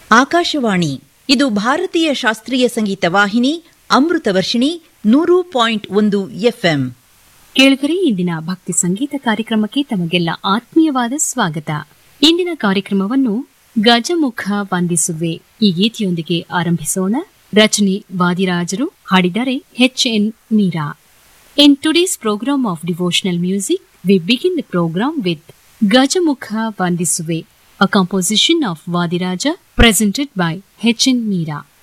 ಆಕಾಶವಾಣಿ ಇದು ಭಾರತೀಯ ಶಾಸ್ತ್ರೀಯ ಸಂಗೀತ ವಾಹಿನಿ ಅಮೃತ ವರ್ಷಿಣಿ 100.1 FM. ಕೇಳುಗರೆ, ಇಂದಿನ ಭಕ್ತಿ ಸಂಗೀತ ಕಾರ್ಯಕ್ರಮಕ್ಕೆ ತಮಗೆಲ್ಲ ಆತ್ಮೀಯವಾದ ಸ್ವಾಗತ. ಇಂದಿನ ಕಾರ್ಯಕ್ರಮವನ್ನು ಗಜಮುಖ ವಂದಿಸುವೆ ಈ ಗೀತೆಯೊಂದಿಗೆ ಆರಂಭಿಸೋಣ. ರಚನೆ ವಾದಿರಾಜರು, ಹಾಡಿದರೆ H.N. Meera. In today's program of devotional music, we begin the program with Gajamukha Vandisuve, a composition of Vadiraja presented by H.N. Meera.